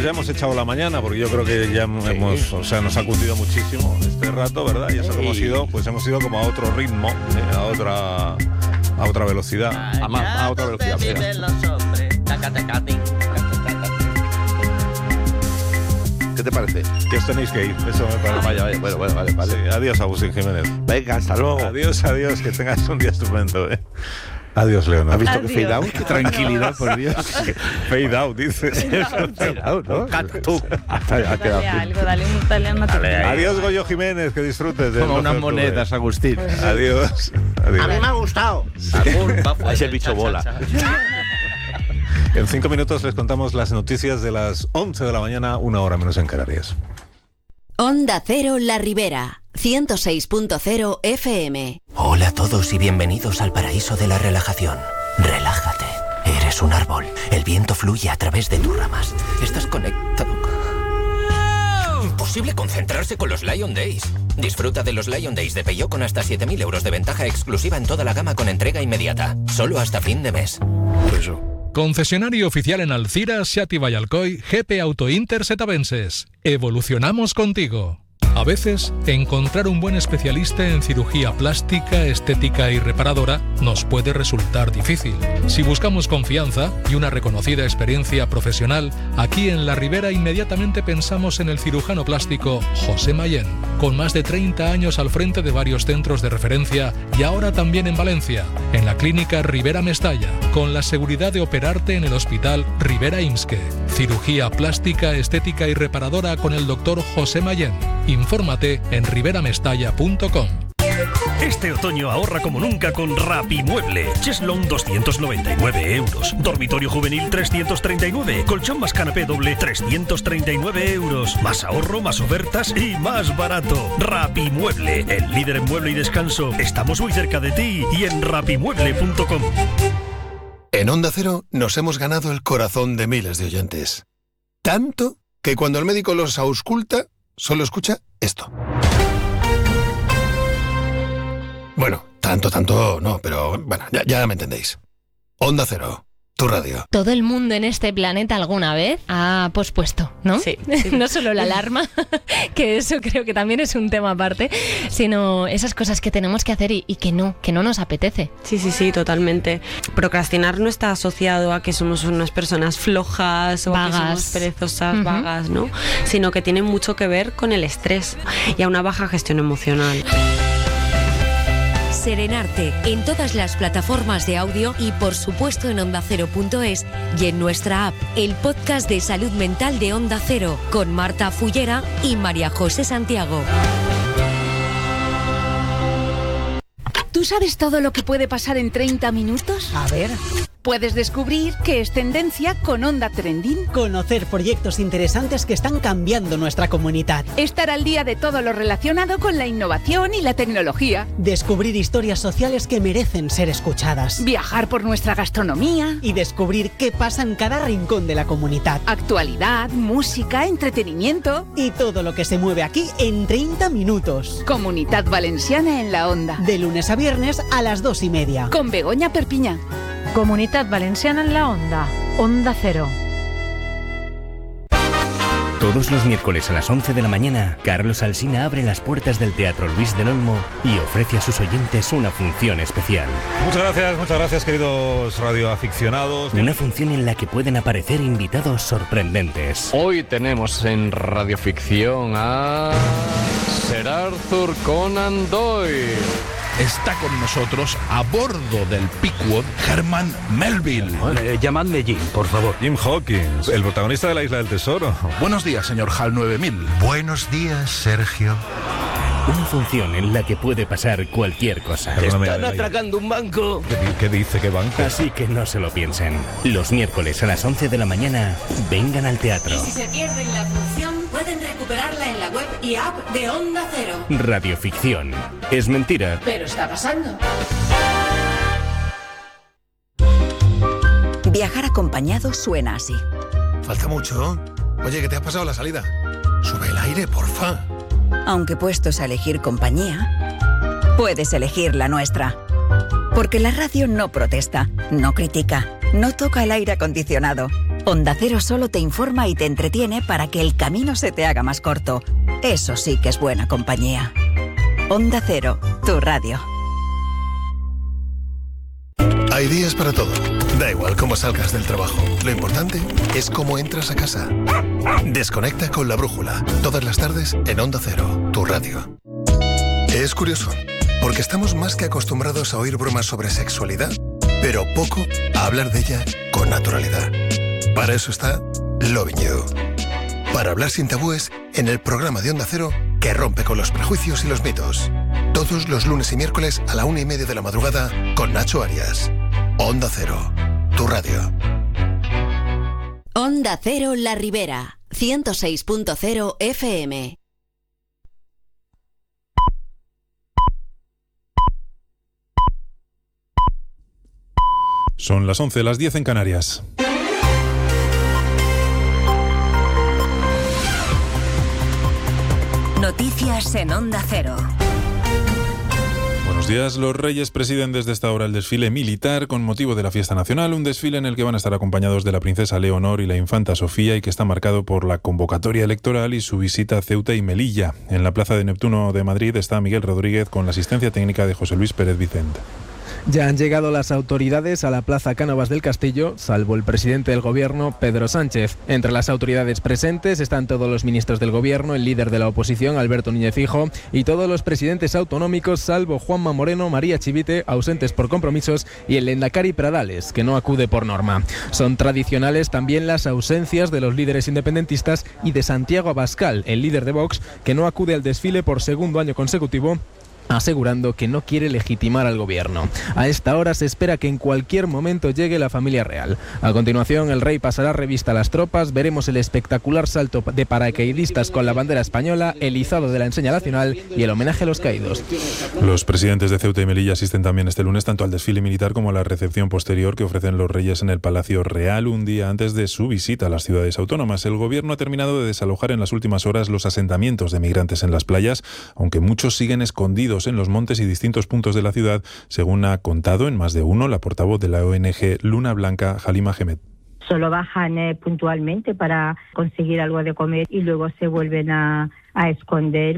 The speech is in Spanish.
ya hemos echado la mañana, porque yo creo que ya nos ha cundido muchísimo este rato, ¿verdad? Y eso que hemos ido como a otro ritmo, a otra velocidad. A otra velocidad. ¿Qué te parece? Que os tenéis que ir, eso me parece. Vaya, bueno, vale. Sí, adiós, Agustín Jiménez. Venga, hasta luego. Adiós, que tengas un día estupendo, Adiós, Leonardo. ¿Has visto que fade out? Qué tranquilidad, por Dios. Fade out, dices. Fade out, ¿no? Tú. Dale un italiano. Adiós, Goyo Jiménez, que disfrutes de Como unas monedas, Agustín. Adiós. A mí me ha gustado. Ahí el bicho bola. En 5 minutos les contamos las noticias de las 11 de la mañana, 1 hora menos en Canarias. Onda Cero La Ribera, 106.0 FM. Hola a todos y bienvenidos al paraíso de la relajación. Relájate. Eres un árbol. El viento fluye a través de tus ramas. Estás conectado. Imposible concentrarse con los Lion Days. Disfruta de los Lion Days de Peugeot con hasta 7.000 euros de ventaja exclusiva en toda la gama con entrega inmediata. Solo hasta fin de mes. Eso. Concesionario oficial en Alcira, Seat y Vallalcoy, GP Auto Inter Setavenses. Evolucionamos contigo. A veces, encontrar un buen especialista en cirugía plástica, estética y reparadora nos puede resultar difícil. Si buscamos confianza y una reconocida experiencia profesional, aquí en La Ribera inmediatamente pensamos en el cirujano plástico José Mayén, con más de 30 años al frente de varios centros de referencia y ahora también en Valencia, en la clínica Ribera Mestalla, con la seguridad de operarte en el hospital Ribera Imske. Cirugía plástica, estética y reparadora con el doctor José Mayén. Infórmate en riberamestalla.com. Este otoño ahorra como nunca con Rapimueble. Cheslón 299 euros. Dormitorio juvenil 339. Colchón más canapé doble 339 euros. Más ahorro, más ofertas y más barato. Rapimueble, el líder en mueble y descanso. Estamos muy cerca de ti y en rapimueble.com. En Onda Cero nos hemos ganado el corazón de miles de oyentes. Tanto que cuando el médico los ausculta, solo escucha esto. Bueno, tanto no, pero bueno, ya me entendéis. Onda Cero, tu radio. Todo el mundo en este planeta alguna vez ha pospuesto, ¿no? Sí. No solo la alarma, que eso creo que también es un tema aparte, sino esas cosas que tenemos que hacer y que no nos apetece. Sí, totalmente. Procrastinar no está asociado a que somos unas personas flojas o vagas, que somos perezosas, vagas, ¿no? Sino que tiene mucho que ver con el estrés y a una baja gestión emocional. Serenarte en todas las plataformas de audio y por supuesto en ondacero.es y en nuestra app, el podcast de salud mental de Onda Cero con Marta Fullera y María José Santiago. ¿Tú sabes todo lo que puede pasar en 30 minutos? A ver. Puedes descubrir qué es tendencia con Onda Trending. Conocer proyectos interesantes que están cambiando nuestra comunidad. Estar al día de todo lo relacionado con la innovación y la tecnología. Descubrir historias sociales que merecen ser escuchadas. Viajar por nuestra gastronomía. Y descubrir qué pasa en cada rincón de la comunidad. Actualidad, música, entretenimiento. Y todo lo que se mueve aquí en 30 minutos. Comunidad Valenciana en la Onda. De lunes a viernes a las 2:30. Con Begoña Perpiñán. Comunidad Valenciana en la Onda. Onda Cero. Todos los miércoles a las 11 de la mañana, Carlos Alsina abre las puertas del Teatro Luis del Olmo y ofrece a sus oyentes una función especial. Muchas gracias, queridos radioaficionados. Una función en la que pueden aparecer invitados sorprendentes. Hoy tenemos en radioficción a Sir Arthur Conan Doyle. Está con nosotros a bordo del Pickwood Herman Melville. Llamadme Jim, por favor. Jim Hawkins, el protagonista de La Isla del Tesoro. Buenos días, señor HAL 9000. Buenos días, Sergio. Una función en la que puede pasar cualquier cosa. Están atracando un banco. ¿Qué dice? ¿Qué banco? Así que no se lo piensen. Los miércoles a las 11 de la mañana, vengan al teatro. Y si se pierden la función, pueden recuperarla en la web y app de Onda Cero. Radioficción. Es mentira. Pero está pasando. Viajar acompañado suena así. Falta mucho. Oye, ¿qué te has pasado la salida? Sube el aire, porfa. Aunque puestos a elegir compañía, puedes elegir la nuestra. Porque la radio no protesta, no critica, no toca el aire acondicionado. Onda Cero solo te informa y te entretiene para que el camino se te haga más corto. Eso sí que es buena compañía. Onda Cero, tu radio. Hay días para todo. Da igual cómo salgas del trabajo. Lo importante es cómo entras a casa. Desconecta con La Brújula. Todas las tardes en Onda Cero, tu radio. Es curioso, porque estamos más que acostumbrados a oír bromas sobre sexualidad, pero poco a hablar de ella con naturalidad. Para eso está Loving You. Para hablar sin tabúes en el programa de Onda Cero que rompe con los prejuicios y los mitos. Todos los lunes y miércoles a la 1:30 de la madrugada con Nacho Arias. Onda Cero, tu radio. Onda Cero La Ribera, 106.0 FM. Son las 11, las 10 en Canarias. Noticias en Onda Cero. Buenos días. Los Reyes presiden desde esta hora el desfile militar con motivo de la fiesta nacional, un desfile en el que van a estar acompañados de la princesa Leonor y la infanta Sofía y que está marcado por la convocatoria electoral y su visita a Ceuta y Melilla. En la Plaza de Neptuno de Madrid está Miguel Rodríguez con la asistencia técnica de José Luis Pérez Vicente. Ya han llegado las autoridades a la Plaza Cánovas del Castillo, salvo el presidente del Gobierno, Pedro Sánchez. Entre las autoridades presentes están todos los ministros del Gobierno, el líder de la oposición, Alberto Núñez Feijóo, y todos los presidentes autonómicos, salvo Juanma Moreno, María Chivite, ausentes por compromisos, y el Lehendakari Pradales, que no acude por norma. Son tradicionales también las ausencias de los líderes independentistas y de Santiago Abascal, el líder de Vox, que no acude al desfile por segundo año consecutivo, asegurando que no quiere legitimar al gobierno. A esta hora se espera que en cualquier momento llegue la familia real. A continuación, el rey pasará revista a las tropas, veremos el espectacular salto de paracaidistas con la bandera española, el izado de la enseña nacional y el homenaje a los caídos. Los presidentes de Ceuta y Melilla asisten también este lunes tanto al desfile militar como a la recepción posterior que ofrecen los reyes en el Palacio Real un día antes de su visita a las ciudades autónomas. El gobierno ha terminado de desalojar en las últimas horas los asentamientos de migrantes en las playas, aunque muchos siguen escondidos en los montes y distintos puntos de la ciudad, según ha contado en más de uno la portavoz de la ONG Luna Blanca, Halima Hamed. Solo bajan puntualmente para conseguir algo de comer y luego se vuelven a esconder.